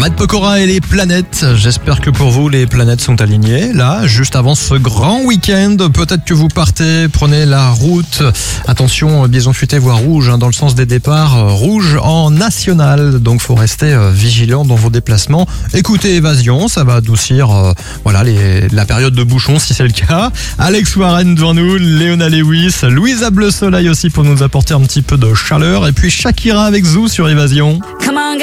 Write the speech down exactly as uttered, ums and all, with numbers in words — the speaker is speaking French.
Red Pokora et les planètes. J'espère que pour vous, les planètes sont alignées. Là, juste avant ce grand week-end, peut-être que vous partez, prenez la route. Attention, bison futé, voire rouge, hein, dans le sens des départs. Rouge en national, donc faut rester euh, vigilant dans vos déplacements. Écoutez Évasion, ça va adoucir euh, voilà, les, la période de bouchon si c'est le cas. Alex Warren devant nous, Léona Lewis, Louisa Bleu Soleil aussi pour nous apporter un petit peu de chaleur. Et puis Shakira avec Zou sur Évasion.